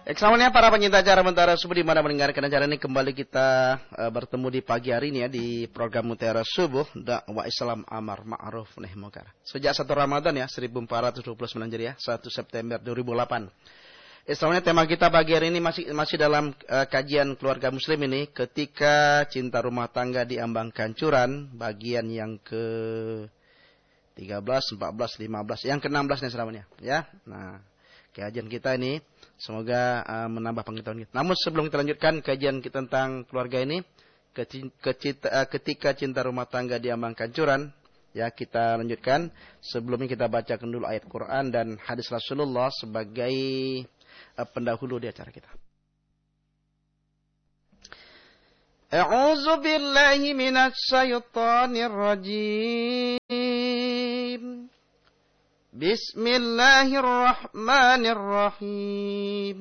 Semuanya para pencinta acara Mutiara Subuh di mana mendengarkan acara ini, kembali kita bertemu di pagi hari ini ya di program Mutiara Subuh dakwah Islam amar ma'ruf nahi munkar. Sejak 1 Ramadan ya 1429 Hijriah, 1 September 2008. Semuanya tema kita pagi hari ini masih dalam kajian keluarga muslim ini, ketika cinta rumah tangga diambang kancuran, bagian yang ke 13, 14, 15, yang ke-16 nih semuanya ya. Nah, kajian kita ini semoga menambah pengetahuan kita. Namun sebelum kita lanjutkan kajian kita tentang keluarga ini, ketika cinta rumah tangga diambang kancuran, ya kita lanjutkan. Sebelumnya kita bacakan dulu ayat Quran dan hadis Rasulullah sebagai pendahulu di acara kita. A'udzu billahi minasy syaithanir rajim. Bismillahirrahmanirrahim.